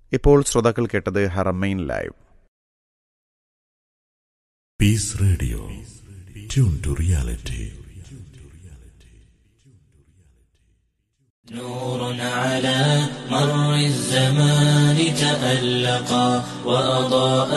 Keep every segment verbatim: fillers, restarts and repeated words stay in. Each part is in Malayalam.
ഇപ്പോൾ ശ്രോതാക്കൾ കേട്ടത് Haramain live. Piece radio, tune to reality. نور على مر الزمان تألقا وأضاء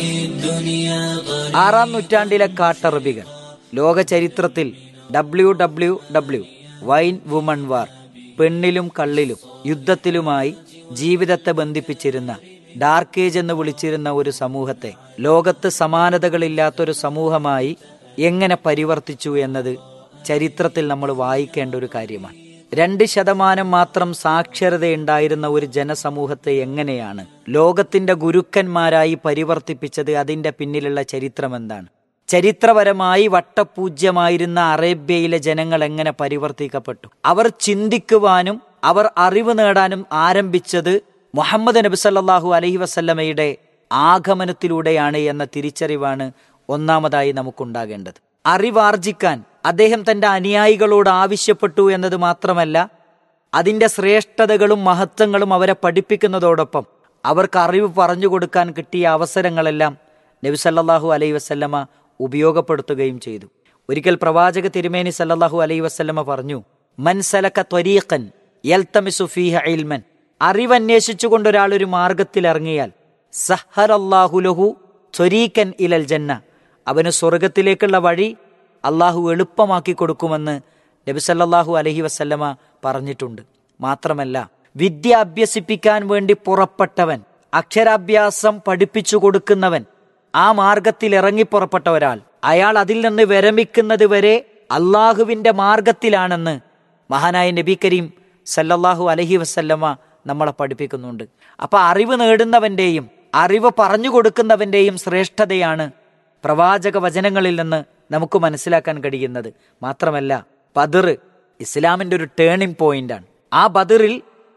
للدنيا طريقا. ആറാം നൂറ്റാണ്ടിലെ കാട്ടറബികൾ ലോക ചരിത്രത്തിൽ W W W wine woman വാർ, പെണ്ണിലും കള്ളിലും യുദ്ധത്തിലുമായി ജീവിതത്തെ ബന്ധിപ്പിച്ചിരുന്ന ഡാർക്ക് ഏജ് എന്ന് വിളിച്ചിരുന്ന ഒരു സമൂഹത്തെ ലോകത്ത് സമാനതകളില്ലാത്തൊരു സമൂഹമായി എങ്ങനെ പരിവർത്തിച്ചു എന്നത് ചരിത്രത്തിൽ നമ്മൾ വായിക്കേണ്ട ഒരു കാര്യമാണ്. രണ്ട് ശതമാനം മാത്രം സാക്ഷരതയുണ്ടായിരുന്ന ഒരു ജനസമൂഹത്തെ എങ്ങനെയാണ് ലോകത്തിന്റെ ഗുരുക്കന്മാരായി പരിവർത്തിപ്പിച്ചത്? അതിന്റെ പിന്നിലുള്ള ചരിത്രം എന്താണ്? ചരിത്രപരമായി വട്ടപൂജ്യമായിരുന്ന അറേബ്യയിലെ ജനങ്ങൾ എങ്ങനെ പരിവർത്തിക്കപ്പെട്ടു? അവർ ചിന്തിക്കുവാനും അവർ അറിവ് നേടാനും ആരംഭിച്ചത് മുഹമ്മദ് നബി സല്ലല്ലാഹു അലൈഹി വസല്ലമയുടെ ആഗമനത്തിലൂടെയാണ് എന്ന തിരിച്ചറിവാണ് ഒന്നാമതായി നമുക്കുണ്ടാകേണ്ടത്. അറിവാർജിക്കാൻ അദ്ദേഹം തന്റെ അനുയായികളോട് ആവശ്യപ്പെട്ടു എന്നത് മാത്രമല്ല, അതിന്റെ ശ്രേഷ്ഠതകളും മഹത്വങ്ങളും അവരെ പഠിപ്പിക്കുന്നതോടൊപ്പം അവർക്ക് അറിവ് പറഞ്ഞു കൊടുക്കാൻ കിട്ടിയ അവസരങ്ങളെല്ലാം നബി സല്ലല്ലാഹു അലൈഹി വസല്ലമ ഉപയോഗപ്പെടുത്തുകയും ചെയ്തു. ഒരിക്കൽ പ്രവാചക തിരുമേനി സല്ലല്ലാഹു അലൈഹി വസല്ലമ പറഞ്ഞു, മൻ സലക ത്വരീഖൻ യൽതമിസു ഫീഹി ഇൽമൻ, അറിവന്വേഷിച്ചുകൊണ്ട് ഒരാൾ ഒരു മാർഗത്തിൽ ഇറങ്ങിയാൽ സഹറല്ലാഹു ലഹു ത്വരീഖൻ ഇലൽ ജന്ന, അവന് സ്വർഗത്തിലേക്കുള്ള വഴി അള്ളാഹു എളുപ്പമാക്കി കൊടുക്കുമെന്ന് നബി സല്ലല്ലാഹു അലൈഹി വസല്ലമ പറഞ്ഞിട്ടുണ്ട്. മാത്രമല്ല, വിദ്യ അഭ്യസിപ്പിക്കാൻ വേണ്ടി പുറപ്പെട്ടവൻ, അക്ഷരാഭ്യാസം പഠിപ്പിച്ചു കൊടുക്കുന്നവൻ, ആ മാർഗത്തിൽ ഇറങ്ങി പുറപ്പെട്ട ഒരാൾ, അയാൾ അതിൽ നിന്ന് വിരമിക്കുന്നത് വരെ അള്ളാഹുവിന്റെ മാർഗത്തിലാണെന്ന് മഹാനായ നബി കരീം സല്ലല്ലാഹു അലൈഹി വസല്ലമ നമ്മളെ പഠിപ്പിക്കുന്നുണ്ട്. അപ്പൊ അറിവ് നേടുന്നവന്റെയും അറിവ് പറഞ്ഞു കൊടുക്കുന്നവന്റെയും ശ്രേഷ്ഠതയാണ് പ്രവാചക വചനങ്ങളിൽ നിന്ന് നമുക്ക് മനസ്സിലാക്കാൻ കഴിയുന്നത്. മാത്രമല്ല, ബദർ ഇസ്ലാമിന്റെ ഒരു ടേണിംഗ് പോയിന്റാണ്. ആ ബദറിൽ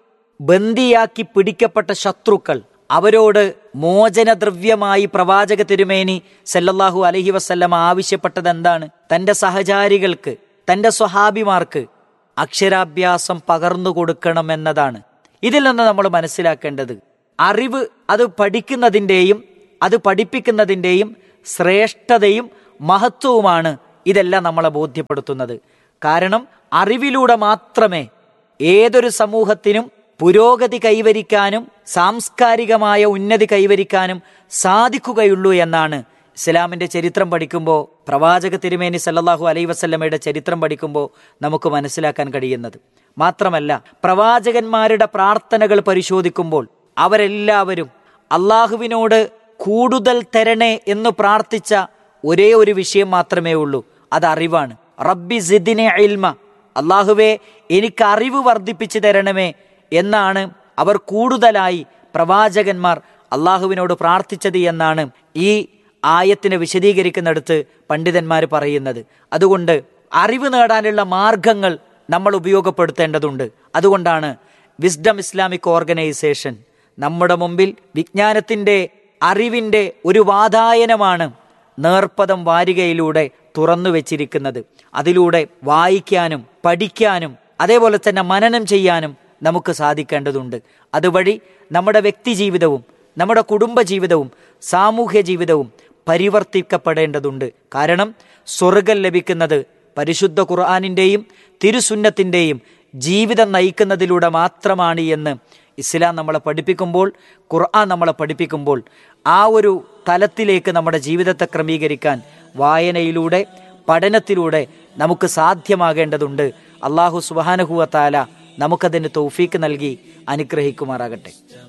ബന്ദിയാക്കി പിടിക്കപ്പെട്ട ശത്രുക്കൾ, അവരോട് മോചനദ്രവ്യമായി പ്രവാചക തിരുമേനി സല്ലല്ലാഹു അലൈഹി വസല്ലമ ആവശ്യപ്പെട്ടത് എന്താണ്? തന്റെ സഹചാരികൾക്ക്, തന്റെ സ്വഹാബിമാർക്ക് അക്ഷരാഭ്യാസം പകർന്നു കൊടുക്കണം എന്നതാണ്. ഇതിൽ നിന്ന് നമ്മൾ മനസ്സിലാക്കേണ്ടത്, അറിവ് അത് പഠിക്കുന്നതിൻ്റെയും അത് പഠിപ്പിക്കുന്നതിൻ്റെയും ശ്രേഷ്ഠതയും മഹത്വവുമാണ് ഇതെല്ലാം നമ്മളെ ബോധ്യപ്പെടുത്തുന്നത്. കാരണം അറിവിലൂടെ മാത്രമേ ഏതൊരു സമൂഹത്തിനും പുരോഗതി കൈവരിക്കാനും സാംസ്കാരികമായ ഉന്നതി കൈവരിക്കാനും സാധിക്കുകയുള്ളൂ എന്നാണ് ഇസ്ലാമിന്റെ ചരിത്രം പഠിക്കുമ്പോൾ, പ്രവാചക തിരുമേനി സല്ലല്ലാഹു അലൈഹി വസല്ലമയുടെ ചരിത്രം പഠിക്കുമ്പോൾ നമുക്ക് മനസ്സിലാക്കാൻ കഴിയുന്നത്. മാത്രമല്ല, പ്രവാചകന്മാരുടെ പ്രാർത്ഥനകൾ പരിശോധിക്കുമ്പോൾ അവരെല്ലാവരും അള്ളാഹുവിനോട് കൂടുതൽ തരണേ എന്ന് പ്രാർത്ഥിച്ച ഒരേ ഒരു വിഷയം മാത്രമേ ഉള്ളൂ, അത് അറിവാണ്. റബ്ബി സിദ്നി ഇൽമ, അള്ളാഹുവേ എനിക്ക് അറിവ് വർദ്ധിപ്പിച്ചു തരണമേ എന്നാണ് അവർ കൂടുതലായി പ്രവാചകന്മാർ അള്ളാഹുവിനോട് പ്രാർത്ഥിച്ചത് എന്നാണ് ഈ ആയത്തിനെ വിശദീകരിക്കുന്നിടത്ത് പണ്ഡിതന്മാർ പറയുന്നത്. അതുകൊണ്ട് അറിവ് നേടാനുള്ള മാർഗങ്ങൾ നമ്മൾ ഉപയോഗപ്പെടുത്തേണ്ടതുണ്ട്. അതുകൊണ്ടാണ് വിസ്ഡം ഇസ്ലാമിക് ഓർഗനൈസേഷൻ നമ്മുടെ മുമ്പിൽ വിജ്ഞാനത്തിന്റെ അറിവിന്റെ ഒരു വാതായനമാണ് നേർപ്പദം വാരികയിലൂടെ തുറന്നു വെച്ചിരിക്കുന്നത്. അതിലൂടെ വായിക്കാനും പഠിക്കാനും അതേപോലെ തന്നെ മനനം ചെയ്യാനും നമുക്ക് സാധിക്കേണ്ടതുണ്ട്. അതുവഴി നമ്മുടെ വ്യക്തി ജീവിതവും നമ്മുടെ കുടുംബ ജീവിതവും സാമൂഹ്യ ജീവിതവും പരിവർത്തിക്കപ്പെടേണ്ടതുണ്ട്. കാരണം സ്വർഗം ലഭിക്കുന്നത് പരിശുദ്ധ ഖുർആനിന്റെയും തിരുസുന്നത്തിന്റെയും ജീവിതം നയിക്കുന്നതിലൂടെ മാത്രമാണ് എന്ന് ഇസ്ലാം നമ്മളെ പഠിപ്പിക്കുമ്പോൾ, ഖുർആൻ നമ്മളെ പഠിപ്പിക്കുമ്പോൾ, ആ ഒരു തലത്തിലേക്ക് നമ്മുടെ ജീവിതത്തെ ക്രമീകരിക്കാൻ വായനയിലൂടെ പഠനത്തിലൂടെ നമുക്ക് സാധ്യമാകേണ്ടതുണ്ട്. അല്ലാഹു സുബ്ഹാനഹു വ തആല നമുക്കതിന് തൗഫീക്ക് നൽകി അനുഗ്രഹിക്കുമാറാകട്ടെ.